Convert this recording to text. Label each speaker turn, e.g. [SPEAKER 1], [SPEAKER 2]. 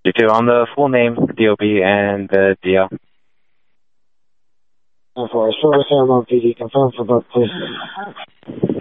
[SPEAKER 1] You two on the full name, DOB, and the DL.
[SPEAKER 2] 10-4, Silver San Juan PD, confirm for both, please.